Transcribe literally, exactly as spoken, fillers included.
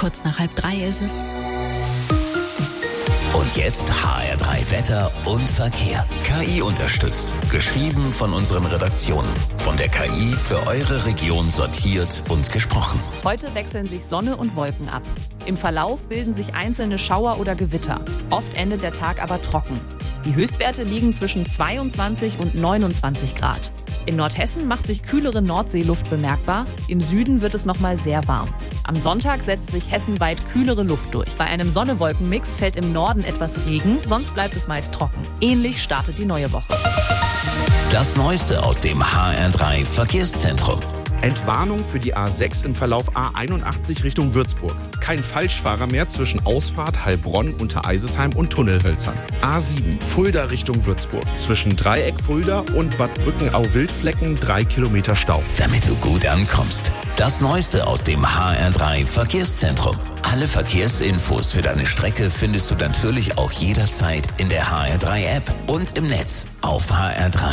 Kurz nach halb drei ist es. Und jetzt H R drei Wetter und Verkehr. K I unterstützt. Geschrieben von unseren Redaktionen. Von der K I für eure Region sortiert und gesprochen. Heute wechseln sich Sonne und Wolken ab. Im Verlauf bilden sich einzelne Schauer oder Gewitter. Oft endet der Tag aber trocken. Die Höchstwerte liegen zwischen zweiundzwanzig und neunundzwanzig Grad. In Nordhessen macht sich kühlere Nordseeluft bemerkbar. Im Süden wird es nochmal sehr warm. Am Sonntag setzt sich hessenweit kühlere Luft durch. Bei einem Sonne-Wolken-Mix fällt im Norden etwas Regen, sonst bleibt es meist trocken. Ähnlich startet die neue Woche. Das Neueste aus dem H R drei Verkehrszentrum. Entwarnung für die A sechs im Verlauf A einundachtzig Richtung Würzburg. Kein Falschfahrer mehr zwischen Ausfahrt Heilbronn, Untereisesheim und Tunnelhölzern. A sieben Fulda Richtung Würzburg. Zwischen Dreieck Fulda und Bad Brückenau-Wildflecken drei Kilometer Stau. Damit du gut ankommst. Das Neueste aus dem H R drei Verkehrszentrum. Alle Verkehrsinfos für deine Strecke findest du natürlich auch jederzeit in der H R drei App und im Netz auf H R drei.